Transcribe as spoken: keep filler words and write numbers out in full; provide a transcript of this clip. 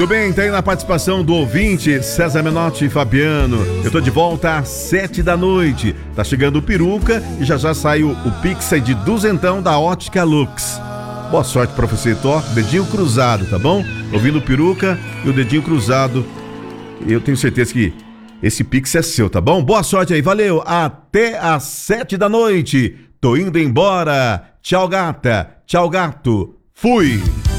Muito bem, tá aí na participação do ouvinte César Menotti e Fabiano. Eu tô de volta às sete da noite. Tá chegando o Peruca e já já sai o, o Pix de duzentão da Ótica Lux. Boa sorte pra você, Tó. Dedinho cruzado, tá bom? Ouvindo o Peruca e o dedinho cruzado. Eu tenho certeza que esse Pix é seu, tá bom? Boa sorte aí, valeu. Até às sete da noite. Tô indo embora. Tchau, gata. Tchau, gato. Fui.